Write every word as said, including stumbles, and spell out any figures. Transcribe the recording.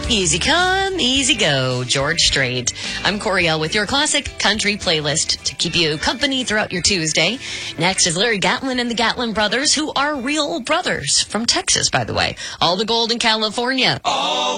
Easy come, easy go, George Strait. I'm Coriel with your classic country playlist to keep you company throughout your Tuesday. Next is Larry Gatlin and the Gatlin Brothers, who are real brothers from Texas, by the way. All the gold in California. All